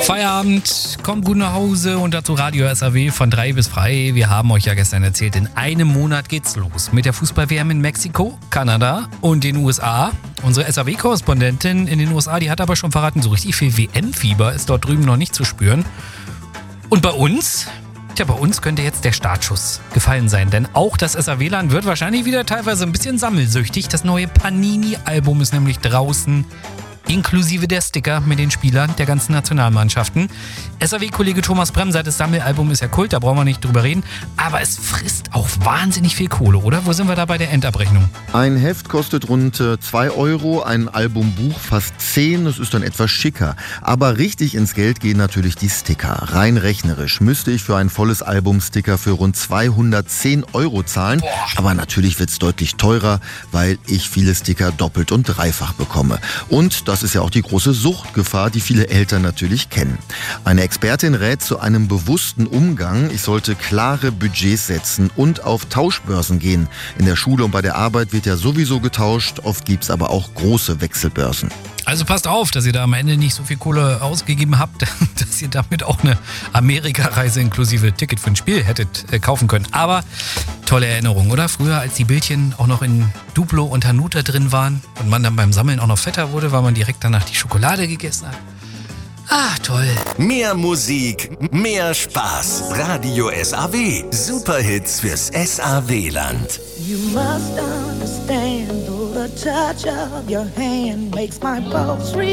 Feierabend, kommt gut nach Hause und dazu Radio SAW von 3 bis frei. Wir haben euch ja gestern erzählt, in einem Monat geht's los mit der Fußball-WM in Mexiko, Kanada und den USA. Unsere SAW-Korrespondentin in den USA, die hat aber schon verraten, so richtig viel WM-Fieber ist dort drüben noch nicht zu spüren. Und bei uns? Tja, bei uns könnte jetzt der Startschuss gefallen sein, denn auch das SAW-Land wird wahrscheinlich wieder teilweise ein bisschen sammelsüchtig. Das neue Panini-Album ist nämlich draußen, inklusive der Sticker mit den Spielern der ganzen Nationalmannschaften. SAW-Kollege Thomas Brem sagt, das Sammelalbum ist ja Kult, da brauchen wir nicht drüber reden. Aber es frisst auch wahnsinnig viel Kohle, oder? Wo sind wir da bei der Endabrechnung? Ein Heft kostet rund 2 Euro, ein Albumbuch fast 10, das ist dann etwas schicker. Aber richtig ins Geld gehen natürlich die Sticker. Rein rechnerisch müsste ich für ein volles Album Sticker für rund 210 Euro zahlen. Aber natürlich wird es deutlich teurer, weil ich viele Sticker doppelt und dreifach bekomme. Und das ist ja auch die große Suchtgefahr, die viele Eltern natürlich kennen. Eine Expertin rät zu einem bewussten Umgang. Ich sollte klare Budgets setzen und auf Tauschbörsen gehen. In der Schule und bei der Arbeit wird ja sowieso getauscht. Oft gibt es aber auch große Wechselbörsen. Also passt auf, dass ihr da am Ende nicht so viel Kohle ausgegeben habt, dass ihr damit auch eine Amerika-Reise inklusive Ticket für ein Spiel hättet kaufen können. Aber tolle Erinnerung, oder? Früher, als die Bildchen auch noch in Duplo und Hanuta drin waren und man dann beim Sammeln auch noch fetter wurde, weil man direkt danach die Schokolade gegessen hat. Ah, toll. Mehr Musik, mehr Spaß. Radio SAW. Superhits fürs SAW-Land. You must understand, though the touch of your hand makes my pulse real.